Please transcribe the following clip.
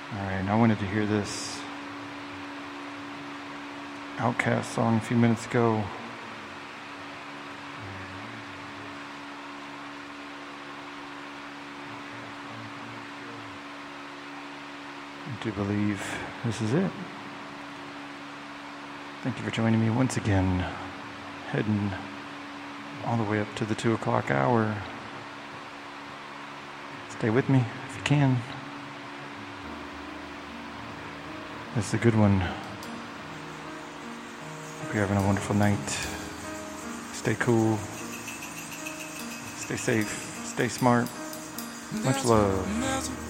Alright, I wanted to hear this Outkast song a few minutes ago. I do believe this is it. Thank you for joining me once again, heading all the way up to the 2 o'clock hour. Stay with me if you can. This is a good one. Hope you're having a wonderful night. Stay cool. Stay safe. Stay smart. Much love.